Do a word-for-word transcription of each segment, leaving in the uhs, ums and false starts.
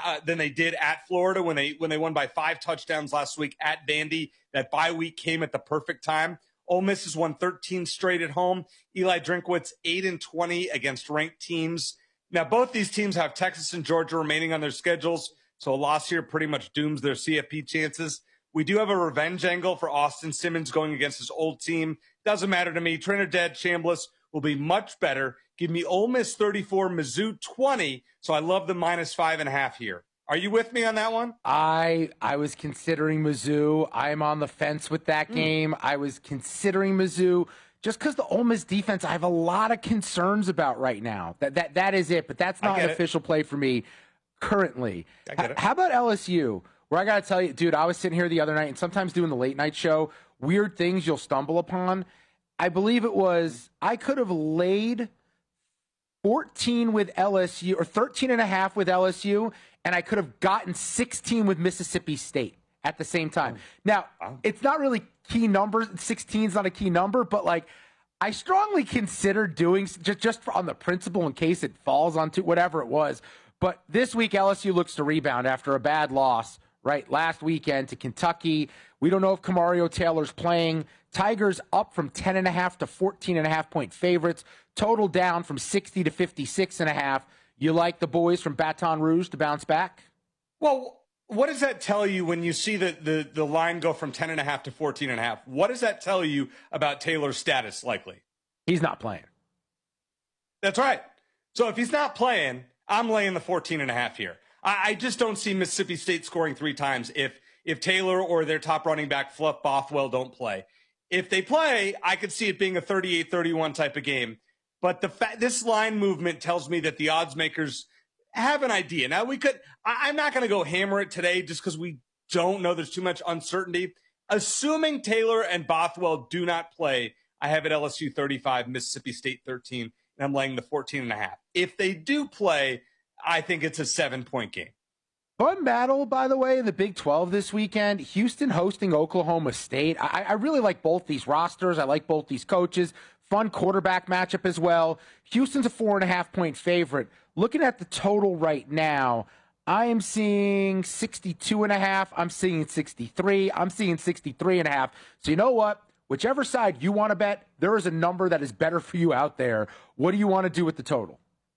uh, than they did at Florida when they when they won by five touchdowns last week at Vandy. That bye week came at the perfect time. Ole Miss has won thirteen straight at home. Eli Drinkwitz, eight and twenty against ranked teams. Now, both these teams have Texas and Georgia remaining on their schedules, so a loss here pretty much dooms their C F P chances. We do have a revenge angle for Austin Simmons going against his old team. Doesn't matter to me. Trinidad Chambliss will be much better. Give me Ole Miss thirty-four, Mizzou twenty, so I love the minus five and a half here. Are you with me on that one? I I was considering Mizzou. I'm on the fence with that mm. game. I was considering Mizzou. Just because the Ole Miss defense, I have a lot of concerns about right now. That that that is it, but that's not an it. official play for me currently. I get it. How about L S U? Where I got to tell you, dude, I was sitting here the other night, and sometimes doing the late night show, weird things you'll stumble upon. I believe it was, I could have laid fourteen with L S U, or thirteen and a half with L S U, and I could have gotten sixteen with Mississippi State at the same time. Now, it's not really key numbers. sixteen is not a key number, but like I strongly consider doing just just on the principle in case it falls onto whatever it was. But this week L S U looks to rebound after a bad loss right last weekend to Kentucky. We don't know if Kamario Taylor's playing. Tigers up from ten and a half to fourteen and a half point favorites. Total down from sixty to fifty-six and a half. You like the boys from Baton Rouge to bounce back? Well, what does that tell you when you see the, the, the line go from ten and a half to fourteen and a half? What does that tell you about Taylor's status likely? He's not playing. That's right. So if he's not playing, I'm laying the fourteen and a half here. I, I just don't see Mississippi State scoring three times if, if Taylor or their top running back, Fluff Bothwell, don't play. If they play, I could see it being a thirty-eight thirty-one type of game. But the fa- this line movement tells me that the odds makers have an idea. Now, we could, I, I'm not going to go hammer it today just because we don't know. There's too much uncertainty. Assuming Taylor and Bothwell do not play, I have it L S U thirty-five, Mississippi State thirteen, and I'm laying the fourteen and a half. If they do play, I think it's a seven-point game. Fun battle, by the way, in the Big twelve this weekend. Houston hosting Oklahoma State. I, I really like both these rosters. I like both these coaches. Fun quarterback matchup as well. Houston's a four and a half point favorite. Looking at the total right now, I am seeing sixty-two and a half. I'm seeing sixty-three. I'm seeing sixty-three and a half. So you know what? Whichever side you want to bet, there is a number that is better for you out there. What do you want to do with the total?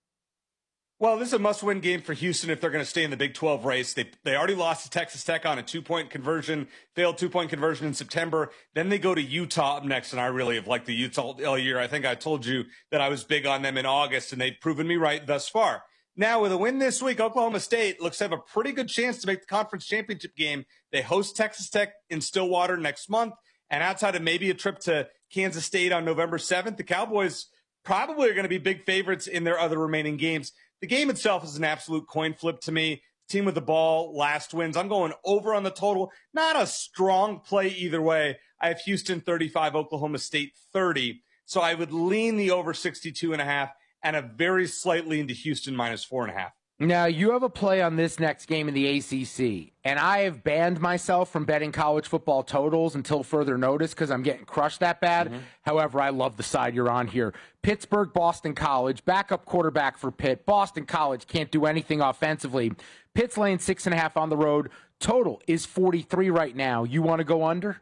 Well, this is a must-win game for Houston if they're going to stay in the Big twelve race. They they already lost to Texas Tech on a two-point conversion, failed two-point conversion in September. Then they go to Utah up next, and I really have liked the Utah all year. I think I told you that I was big on them in August, and they've proven me right thus far. Now, with a win this week, Oklahoma State looks to have a pretty good chance to make the conference championship game. They host Texas Tech in Stillwater next month, and outside of maybe a trip to Kansas State on November seventh, the Cowboys probably are going to be big favorites in their other remaining games. The game itself is an absolute coin flip to me. Team with the ball last wins. I'm going over on the total. Not a strong play either way. I have Houston thirty-five, Oklahoma State thirty. So I would lean the over sixty-two and a half and a very slightly into Houston minus four and a half. Now, you have a play on this next game in the A C C, and I have banned myself from betting college football totals until further notice because I'm getting crushed that bad. Mm-hmm. However, I love the side you're on here. Pittsburgh, Boston College, backup quarterback for Pitt. Boston College can't do anything offensively. Pitt's laying six and a half on the road. Total is forty-three right now. You want to go under?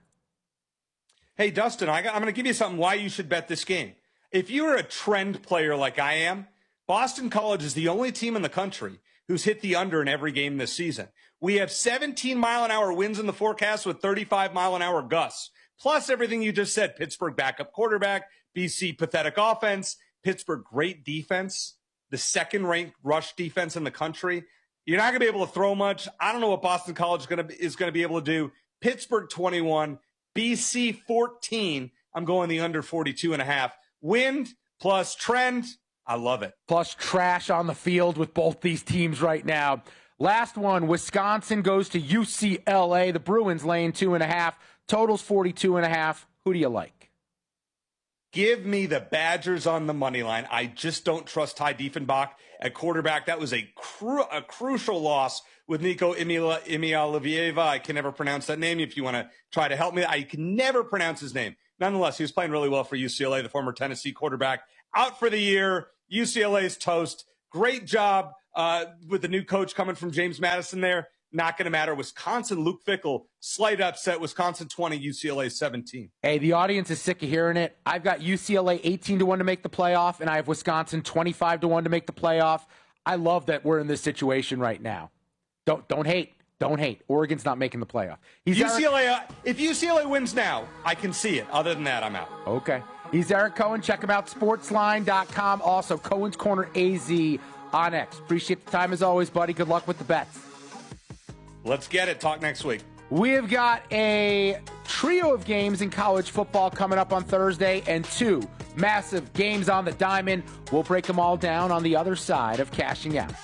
Hey, Dustin, I got, I'm going to give you something why you should bet this game. If you're a trend player like I am, Boston College is the only team in the country who's hit the under in every game this season. We have seventeen mile an hour winds in the forecast with thirty-five mile an hour gusts. Plus everything you just said. Pittsburgh backup quarterback, B C pathetic offense, Pittsburgh great defense, the second ranked rush defense in the country. You're not going to be able to throw much. I don't know what Boston College is going to is going to be able to do. Pittsburgh twenty-one, B C fourteen. I'm going the under forty-two and a half. Wind plus trend. I love it. Plus trash on the field with both these teams right now. Last one, Wisconsin goes to U C L A. The Bruins laying two and a half. Totals forty-two and a half. Who do you like? Give me the Badgers on the money line. I just don't trust Ty Diefenbach at quarterback. That was a cru- a crucial loss with Nico Imialivieva. I can never pronounce that name. If you want to try to help me, I can never pronounce his name. Nonetheless, he was playing really well for U C L A, the former Tennessee quarterback. Out for the year. U C L A's toast. Great job uh, with the new coach coming from James Madison there, not going to matter. Wisconsin, Luke Fickell, slight upset. Wisconsin twenty, U C L A seventeen. Hey, the audience is sick of hearing it. I've got U C L A eighteen to one to make the playoff, and I have Wisconsin twenty-five to one to make the playoff. I love that we're in this situation right now. Don't don't hate. Don't hate. Oregon's not making the playoff. He's U C L A, Eric- uh, if U C L A wins now, I can see it. Other than that, I'm out. Okay. He's Eric Cohen. Check him out, sportsline dot com. Also, Cohen's Corner A Z on X. Appreciate the time as always, buddy. Good luck with the bets. Let's get it. Talk next week. We have got a trio of games in college football coming up on Thursday and two massive games on the diamond. We'll break them all down on the other side of Cashing Out.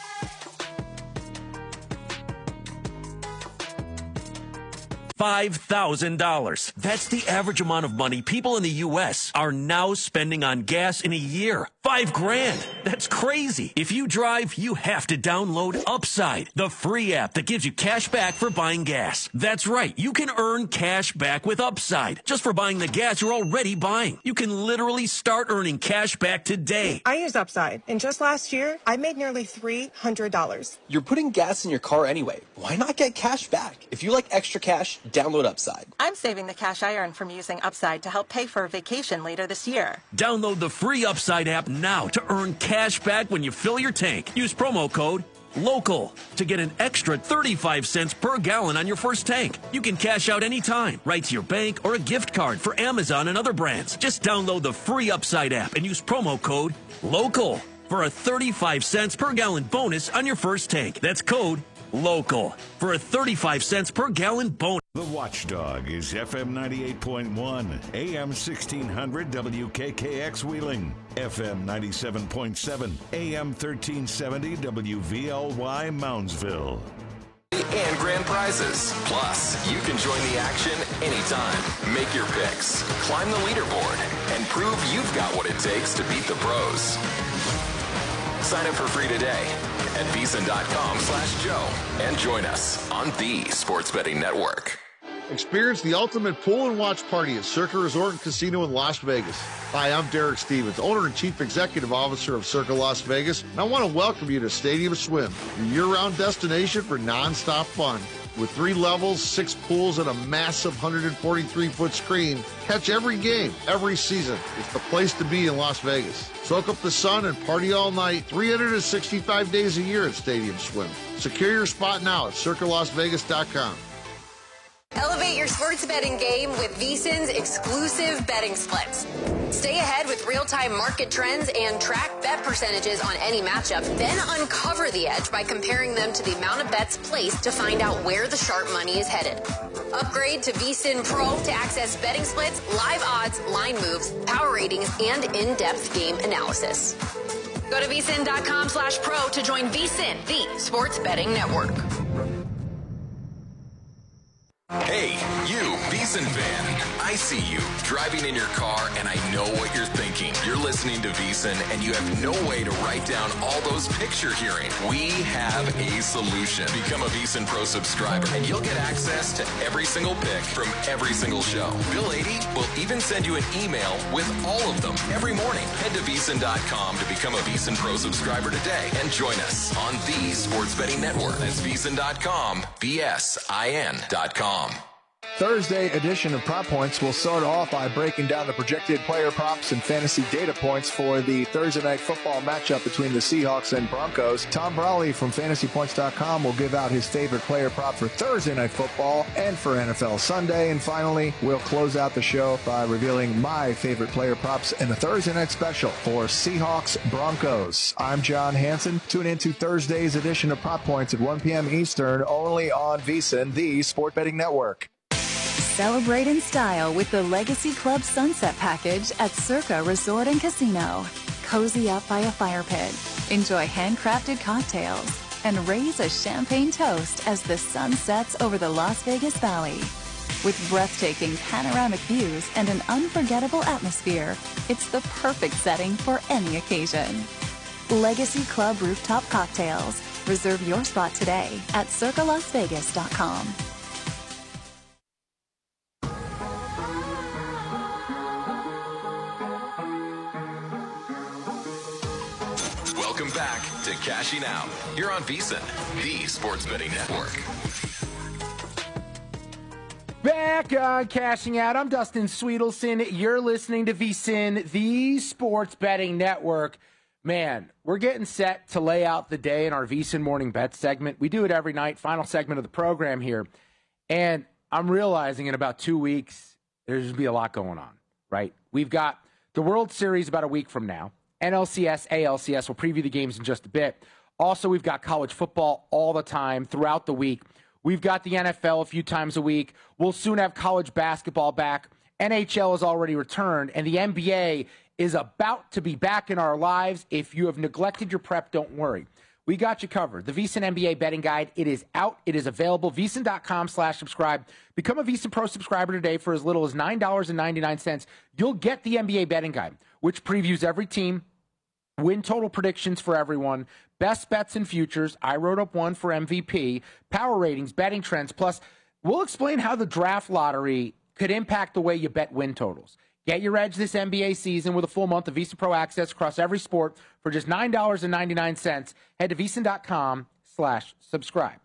five thousand dollars. That's the average amount of money people in the U S are now spending on gas in a year. Five grand. That's crazy. If you drive, you have to download Upside, the free app that gives you cash back for buying gas. That's right. You can earn cash back with Upside just for buying the gas you're already buying. You can literally start earning cash back today. I use Upside, and just last year, I made nearly three hundred dollars. You're putting gas in your car anyway. Why not get cash back? If you like extra cash, download Upside. I'm saving the cash I earn from using Upside to help pay for a vacation later this year. Download the free Upside app now to earn cash back when you fill your tank. Use promo code LOCAL to get an extra thirty-five cents per gallon on your first tank. You can cash out anytime, right to your bank or a gift card for Amazon and other brands. Just download the free Upside app and use promo code LOCAL for a thirty-five cents per gallon bonus on your first tank. That's code LOCAL for a thirty-five cents per gallon bonus. The Watchdog is F M ninety-eight point one, A M sixteen hundred W K K X Wheeling, F M ninety-seven point seven, A M thirteen seventy W V L Y Moundsville. And grand prizes. Plus, you can join the action anytime. Make your picks, climb the leaderboard, and prove you've got what it takes to beat the pros. Sign up for free today at VSiN.com slash Joe and join us on the Sports Betting Network. Experience the ultimate pool and watch party at Circa Resort and Casino in Las Vegas. Hi, I'm Derek Stevens, owner and chief executive officer of Circa Las Vegas, and I want to welcome you to Stadium Swim, your year-round destination for non-stop fun. With three levels, six pools, and a massive one hundred forty-three foot screen, catch every game, every season. It's the place to be in Las Vegas. Soak up the sun and party all night, three hundred sixty-five days a year at Stadium Swim. Secure your spot now at Circa Las Vegas dot com. Elevate your sports betting game with VSiN's exclusive betting splits. Stay ahead with real-time market trends and track bet percentages on any matchup. Then uncover the edge by comparing them to the amount of bets placed to find out where the sharp money is headed. Upgrade to VSiN Pro to access betting splits, live odds, line moves, power ratings, and in-depth game analysis. Go to VSiN.com slash pro to join VSiN, the sports betting network. Hey, you, VSiN fan. I see you driving in your car, and I know what you're thinking. You're listening to VSiN, and you have no way to write down all those picks you're hearing. We have a solution. Become a VSiN Pro subscriber, and you'll get access to every single pick from every single show. Bill eighty will even send you an email with all of them every morning. Head to VSiN dot com to become a VSiN Pro subscriber today and join us on the Sports Betting Network. That's VSiN dot com, V S I N dot com. Thursday edition of Prop Points will start off by breaking down the projected player props and fantasy data points for the Thursday night football matchup between the Seahawks and Broncos. Tom Brawley from Fantasy Points dot com will give out his favorite player prop for Thursday night football and for N F L Sunday. And finally, we'll close out the show by revealing my favorite player props in the Thursday night special for Seahawks Broncos. I'm John Hansen. Tune in to Thursday's edition of Prop Points at one p.m. Eastern, only on VSiN, the Sport Betting Network. Celebrate in style with the Legacy Club Sunset Package at Circa Resort and Casino. Cozy up by a fire pit, enjoy handcrafted cocktails, and raise a champagne toast as the sun sets over the Las Vegas Valley. With breathtaking panoramic views and an unforgettable atmosphere, it's the perfect setting for any occasion. Legacy Club Rooftop Cocktails. Reserve your spot today at Circa Las Vegas dot com. Welcome back to Cashing Out. You're on VSiN, the Sports Betting Network. Back on Cashing Out. I'm Dustin Sweetelson. You're listening to VSiN, the Sports Betting Network. Man, we're getting set to lay out the day in our VSiN Morning Bet segment. We do it every night, final segment of the program here. And I'm realizing in about two weeks, there's going to be a lot going on, right? We've got the World Series about a week from now. N L C S, A L C S. We'll preview the games in just a bit. Also, we've got college football all the time throughout the week. We've got the N F L a few times a week. We'll soon have college basketball back. N H L has already returned, and the N B A is about to be back in our lives. If you have neglected your prep, don't worry. We got you covered. The VSiN N B A betting guide, it is out. It is available. VSiN.com slash subscribe. Become a VSiN Pro subscriber today for as little as nine dollars and ninety-nine cents. You'll get the N B A betting guide, which previews every team, win total predictions for everyone, best bets and futures. I wrote up one for M V P, power ratings, betting trends. Plus, we'll explain how the draft lottery could impact the way you bet win totals. Get your edge this N B A season with a full month of VSiN Pro access across every sport for just nine dollars and ninety-nine cents. Head to VSiN.com slash subscribe.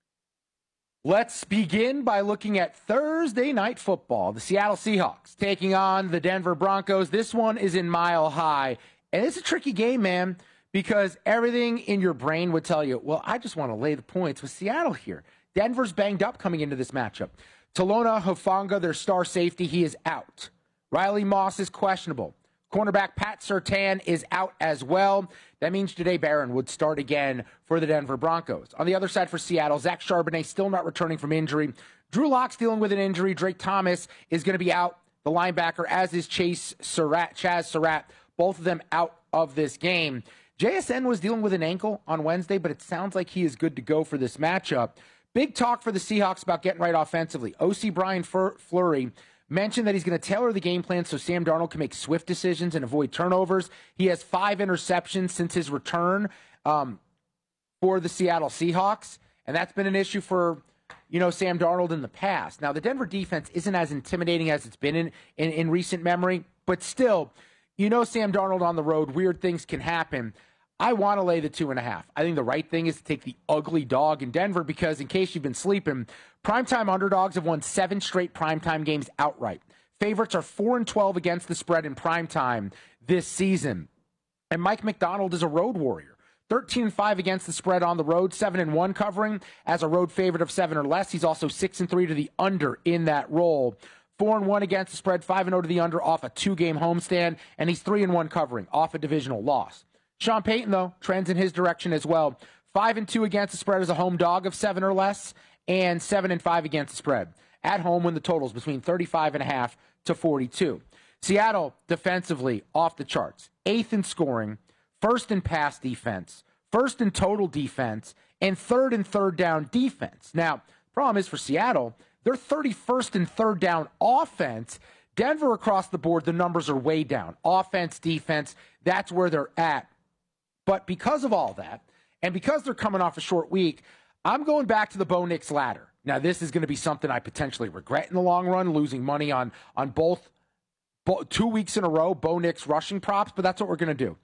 Let's begin by looking at Thursday night football. The Seattle Seahawks taking on the Denver Broncos. This one is in Mile High. And it's a tricky game, man, because everything in your brain would tell you, well, I just want to lay the points with Seattle here. Denver's banged up coming into this matchup. Talona Hufanga, their star safety, he is out. Riley Moss is questionable. Cornerback Pat Surtain is out as well. That means Jahdae Barron would start again for the Denver Broncos. On the other side for Seattle, Zach Charbonnet still not returning from injury. Drew Lock's dealing with an injury. Drake Thomas is going to be out, the linebacker, as is Chase Surratt, Chaz Surratt. Both of them out of this game. J S N was dealing with an ankle on Wednesday, but it sounds like he is good to go for this matchup. Big talk for the Seahawks about getting right offensively. O C Brian Fur- Fleury mentioned that he's going to tailor the game plan so Sam Darnold can make swift decisions and avoid turnovers. He has five interceptions since his return um, for the Seattle Seahawks, and that's been an issue for, you know, Sam Darnold in the past. Now, the Denver defense isn't as intimidating as it's been in, in, in recent memory, but still, you know, Sam Darnold on the road, weird things can happen. I want to lay the two and a half. I think the right thing is to take the ugly dog in Denver because, in case you've been sleeping, primetime underdogs have won seven straight primetime games outright. Favorites are four and twelve against the spread in primetime this season. And Mike McDonald is a road warrior. thirteen and five against the spread on the road, seven and one covering as a road favorite of seven or less. He's also six and three to the under in that role. four and one against the spread, five and oh to the under off a two-game homestand, and he's three and one covering off a divisional loss. Sean Payton, though, trends in his direction as well. five and two against the spread as a home dog of seven or less, and seven and five against the spread. At home, when the total's between thirty-five and a half to forty-two. Seattle, defensively, off the charts. Eighth in scoring, first in pass defense, first in total defense, and third in third down defense. Now, the problem is for Seattle, they're thirty-first in third down offense. Denver, across the board, the numbers are way down. Offense, defense, that's where they're at. But because of all that, and because they're coming off a short week, I'm going back to the Bo Nix ladder. Now, this is going to be something I potentially regret in the long run, losing money on, on both, both two weeks in a row, Bo Nix rushing props, but that's what we're going to do.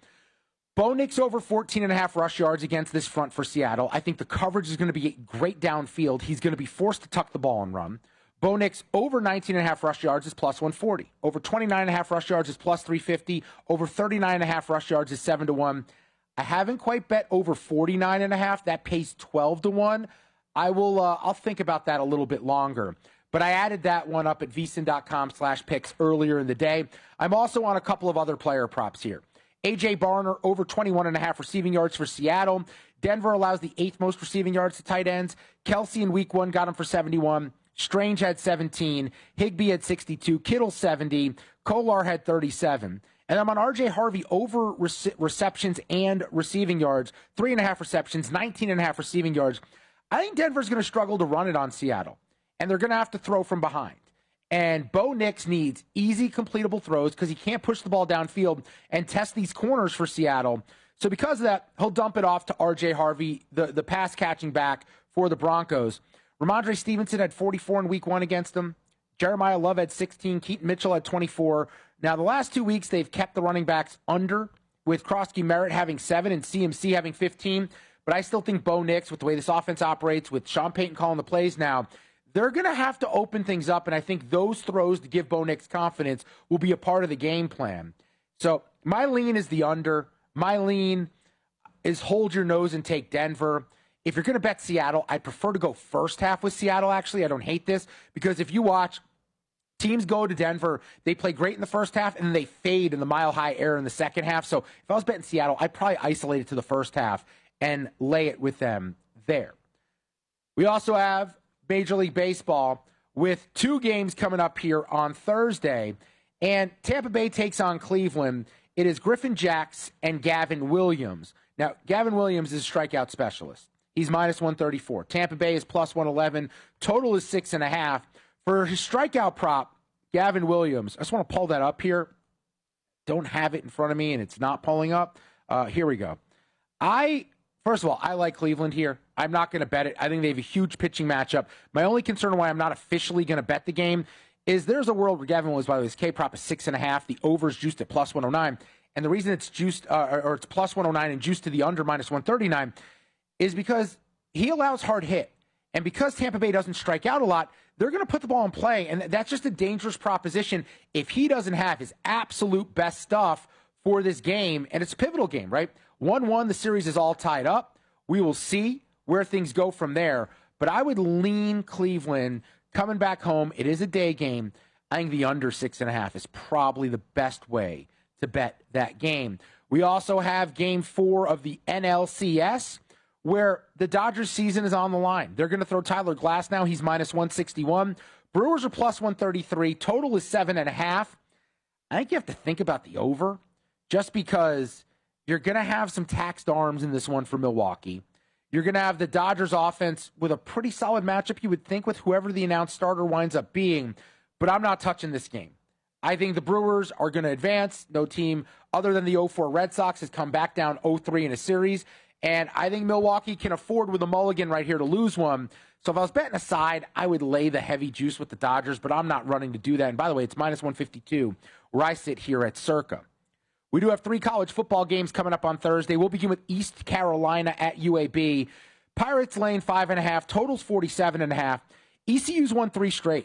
Bo Nix over fourteen and a half rush yards against this front for Seattle. I think the coverage is going to be great downfield. He's going to be forced to tuck the ball and run. Bo Nix over nineteen and a half rush yards is plus one forty. Over twenty-nine and a half rush yards is plus three fifty. Over thirty-nine and a half rush yards is seven to one. I haven't quite bet over forty-nine and a half. That pays twelve to one. I will, uh, I'll think about that a little bit longer. But I added that one up at VSiN.com slash picks earlier in the day. I'm also on a couple of other player props here. A J. Barner over twenty-one and a half receiving yards for Seattle. Denver allows the eighth most receiving yards to tight ends. Kelsey in week one got him for seventy-one. Strange had seventeen. Higbee had sixty-two. Kittle seventy. Kolar had thirty-seven. And I'm on R J Harvey over rece- receptions and receiving yards. Three and a half receptions, nineteen and a half receiving yards. I think Denver's going to struggle to run it on Seattle. And they're going to have to throw from behind. And Bo Nix needs easy, completable throws because he can't push the ball downfield and test these corners for Seattle. So because of that, he'll dump it off to R J Harvey, the, the pass-catching back for the Broncos. Ramondre Stevenson had forty-four in week one against them. Jeremiah Love had sixteen. Keaton Mitchell had twenty-four. Now, the last two weeks, they've kept the running backs under with Krosky Merritt having seven and C M C having fifteen. But I still think Bo Nix, with the way this offense operates, with Sean Payton calling the plays now, they're going to have to open things up. And I think those throws to give Bo Nix confidence will be a part of the game plan. So my lean is the under. My lean is hold your nose and take Denver. If you're going to bet Seattle, I prefer to go first half with Seattle, actually. I don't hate this because if you watch, teams go to Denver, they play great in the first half, and then they fade in the mile-high air in the second half. So if I was betting Seattle, I'd probably isolate it to the first half and lay it with them there. We also have Major League Baseball with two games coming up here on Thursday, and Tampa Bay takes on Cleveland. It is Griffin Jacks and Gavin Williams. Now, Gavin Williams is a strikeout specialist. He's minus one thirty-four. Tampa Bay is plus one eleven. Total is six and a half. For his strikeout prop, Gavin Williams, I just want to pull that up here. Don't have it in front of me, and it's not pulling up. Uh, here we go. I, first of all, I like Cleveland here. I'm not going to bet it. I think they have a huge pitching matchup. My only concern why I'm not officially going to bet the game is there's a world where Gavin Williams, by the way, his K prop is six and a half. The over is juiced at plus one oh nine. And the reason it's juiced, uh, or, or it's plus one oh nine and juiced to the under minus one thirty-nine is because he allows hard hit. And because Tampa Bay doesn't strike out a lot, they're going to put the ball in play. And that's just a dangerous proposition if he doesn't have his absolute best stuff for this game. And it's a pivotal game, right? one one, the series is all tied up. We will see where things go from there. But I would lean Cleveland coming back home. It is a day game. I think the under six and a half is probably the best way to bet that game. We also have game four of the N L C S, where the Dodgers season is on the line. They're going to throw Tyler Glass now. He's minus one sixty-one. Brewers are plus one thirty-three. Total is seven and a half. I think you have to think about the over just because you're going to have some taxed arms in this one for Milwaukee. You're going to have the Dodgers offense with a pretty solid matchup, you would think, with whoever the announced starter winds up being. But I'm not touching this game. I think the Brewers are going to advance. No team other than the oh four Red Sox has come back down oh three in a series. And I think Milwaukee can afford with a mulligan right here to lose one. So if I was betting aside, I would lay the heavy juice with the Dodgers, but I'm not running to do that. And by the way, it's minus one fifty-two where I sit here at Circa. We do have three college football games coming up on Thursday. We'll begin with East Carolina at U A B. Pirates laying five and a half. Totals forty-seven and a half. E C U's won three straight.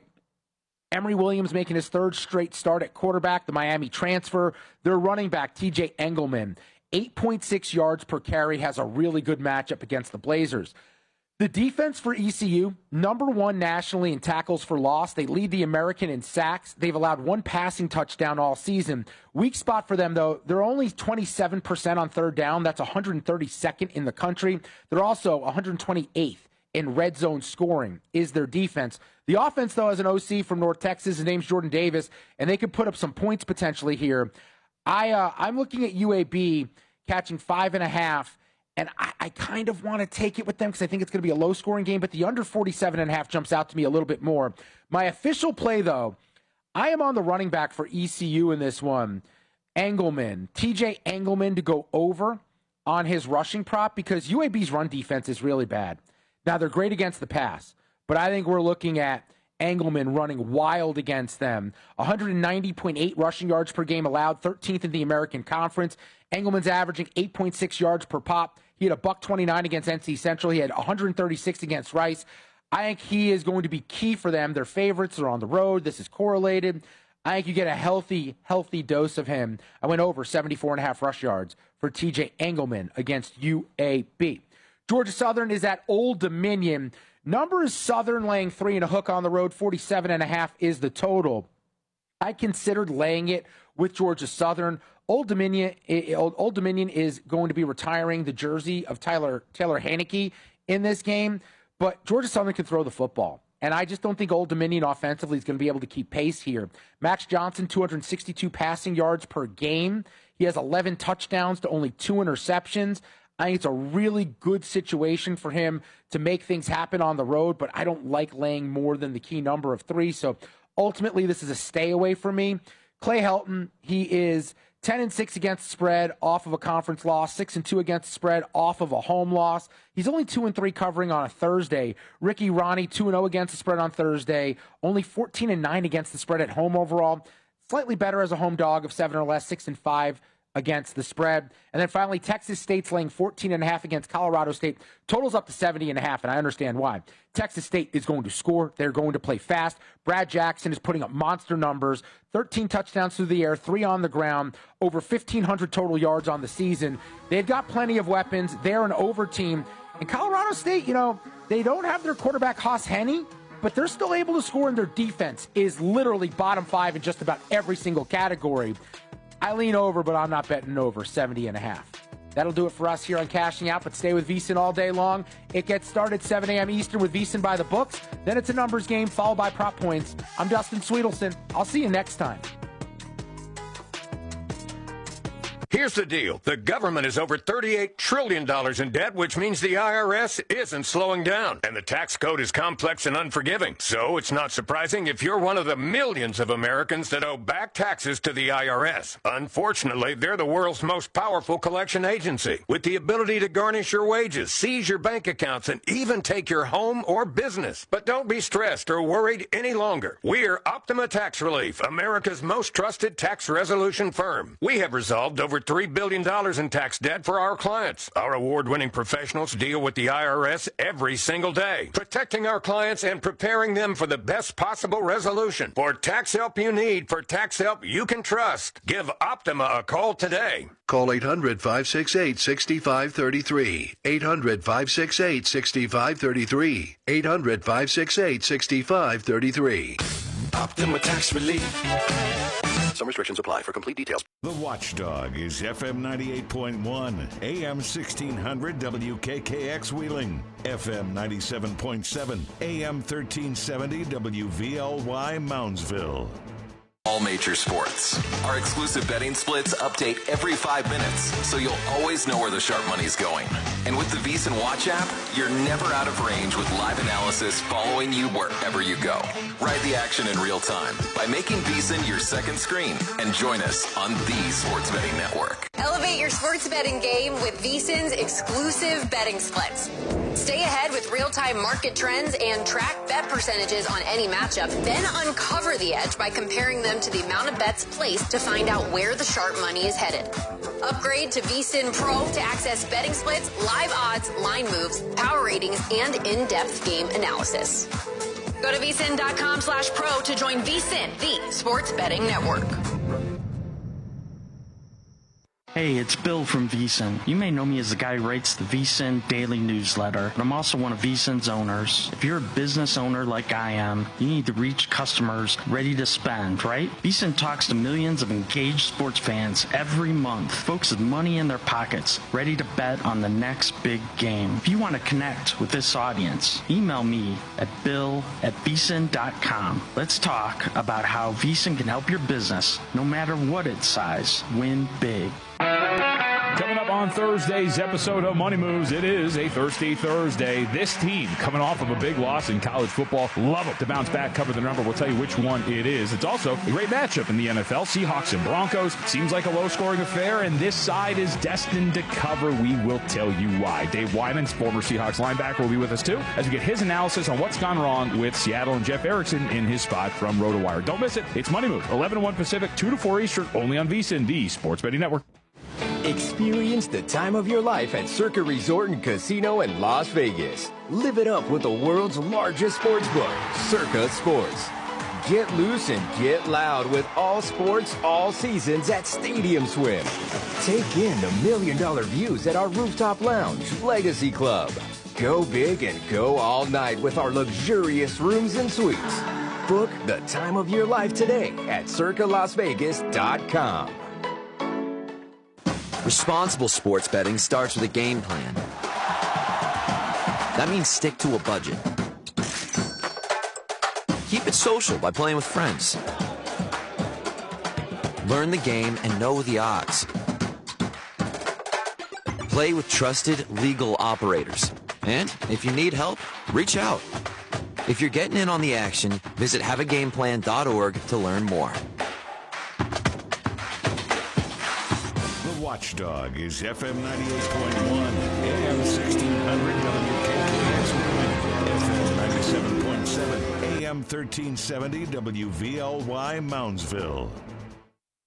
Emory Williams making his third straight start at quarterback, the Miami transfer. Their running back, T J Engelman, eight point six yards per carry, has a really good matchup against the Blazers. The defense for E C U, number one nationally in tackles for loss. They lead the American in sacks. They've allowed one passing touchdown all season. Weak spot for them, though. They're only twenty-seven percent on third down. That's one hundred thirty-second in the country. They're also one hundred twenty-eighth in red zone scoring is their defense. The offense, though, has an O C from North Texas. His name's Jordan Davis, and they could put up some points potentially here. I, uh, I'm looking at U A B catching five and a half, and I, I kind of want to take it with them because I think it's going to be a low-scoring game, but the under forty-seven and a half jumps out to me a little bit more. My official play, though, I am on the running back for E C U in this one, Engelman, T J Engelman to go over on his rushing prop because U A B's run defense is really bad. Now, they're great against the pass, but I think we're looking at Engelman running wild against them. one hundred ninety point eight rushing yards per game allowed, thirteenth in the American Conference. Engelman's averaging eight point six yards per pop. He had a buck twenty-nine against N C Central. He had one hundred thirty-six against Rice. I think he is going to be key for them. They're favorites. They're on the road. This is correlated. I think you get a healthy, healthy dose of him. I went over seventy-four and a half rush yards for T J Engelman against U A B. Georgia Southern is at Old Dominion. Number is Southern laying three and a hook on the road. forty-seven and a half is the total. I considered laying it with Georgia Southern. Old Dominion, Old Dominion is going to be retiring the jersey of Tyler Taylor Haneke in this game, but Georgia Southern can throw the football. And I just don't think Old Dominion offensively is going to be able to keep pace here. Max Johnson, two hundred sixty-two passing yards per game. He has eleven touchdowns to only two interceptions. I think it's a really good situation for him to make things happen on the road, but I don't like laying more than the key number of three. So ultimately, this is a stay away for me. Clay Helton, he is ten and six against the spread off of a conference loss, six and two against the spread off of a home loss. He's only two and three covering on a Thursday. Ricky Ronnie, two and oh against the spread on Thursday, only fourteen and nine against the spread at home overall. Slightly better as a home dog of seven or less, six and five against the spread. And then finally, Texas State's laying fourteen and a half against Colorado State. Totals up to seventy and a half, and I understand why. Texas State is going to score. They're going to play fast. Brad Jackson is putting up monster numbers, thirteen touchdowns through the air, three on the ground, over fifteen hundred total yards on the season. They've got plenty of weapons. They're an over team. And Colorado State, you know, they don't have their quarterback, Haas Henne, but they're still able to score, and their defense is literally bottom five in just about every single category. I lean over, but I'm not betting over seventy and a half. That'll do it for us here on Cashing Out, but stay with VSiN all day long. It gets started seven a.m. Eastern with VSiN by the books. Then it's a numbers game followed by prop points. I'm Dustin Sweetelson. I'll see you next time. Here's the deal. The government is over thirty-eight trillion dollars in debt, which means the I R S isn't slowing down. And the tax code is complex and unforgiving. So it's not surprising if you're one of the millions of Americans that owe back taxes to the I R S. Unfortunately, they're the world's most powerful collection agency, with the ability to garnish your wages, seize your bank accounts, and even take your home or business. But don't be stressed or worried any longer. We're Optima Tax Relief, America's most trusted tax resolution firm. We have resolved over three billion dollars in tax debt for our clients. Our award-winning professionals deal with the I R S every single day, protecting our clients and preparing them for the best possible resolution. For tax help you need, for tax help you can trust, give Optima a call today. Call eight hundred, five six eight, six five three three. eight hundred, five six eight, six five three three. eight hundred, five six eight, six five three three. Optima Tax Relief. Some restrictions apply. For complete details. The Watchdog is F M ninety-eight point one, A M sixteen hundred W K K X Wheeling, F M ninety-seven point seven, A M thirteen seventy W V L Y Moundsville. All major sports. Our exclusive betting splits update every five minutes, so you'll always know where the sharp money's going. And with the VSiN Watch app, you're never out of range with live analysis following you wherever you go. Ride the action in real time by making VSiN your second screen and join us on the Sports Betting Network. Elevate your sports betting game with VSiN's exclusive betting splits. Stay ahead with real-time market trends and track bet percentages on any matchup, then uncover the edge by comparing them to the amount of bets placed to find out where the sharp money is headed. Upgrade to VSiN Pro to access betting splits, live odds, line moves, power ratings, and in-depth game analysis. Go to VSiN.com slash pro to join VSiN, the sports betting network. Hey, it's Bill from VSiN. You may know me as the guy who writes the VSiN Daily Newsletter, but I'm also one of VSiN's owners. If you're a business owner like I am, you need to reach customers ready to spend, right? VSiN talks to millions of engaged sports fans every month, folks with money in their pockets, ready to bet on the next big game. If you want to connect with this audience, email me at bill at vsin dot com. Let's talk about how VSiN can help your business, no matter what its size, win big. Coming up on Thursday's episode of Money Moves, it is a Thirsty Thursday. This team coming off of a big loss in college football. Love it to bounce back, cover the number. We'll tell you which one it is. It's also a great matchup in the N F L. Seahawks and Broncos. Seems like a low-scoring affair, and this side is destined to cover. We will tell you why. Dave Wyman's former Seahawks linebacker will be with us, too, as we get his analysis on what's gone wrong with Seattle and Jeff Erickson in his spot from RotoWire. Don't miss it. It's Money Moves, eleven to one Pacific, two to four Eastern, only on VSiN, the Sports Betting Network. Experience the time of your life at Circa Resort and Casino in Las Vegas. Live it up with the world's largest sports book, Circa Sports. Get loose and get loud with all sports, all seasons at Stadium Swim. Take in the million dollar views at our rooftop lounge, Legacy Club. Go big and go all night with our luxurious rooms and suites. Book the time of your life today at circa las vegas dot com. Responsible sports betting starts with a game plan. That means stick to a budget. Keep it social by playing with friends. Learn the game and know the odds. Play with trusted legal operators. And if you need help, reach out. If you're getting in on the action, visit have a game plan dot org to learn more. Watchdog is F M ninety-eight point one, A M sixteen hundred W K K X Wheeling, F M ninety-seven point seven, A M thirteen seventy W V L Y Moundsville.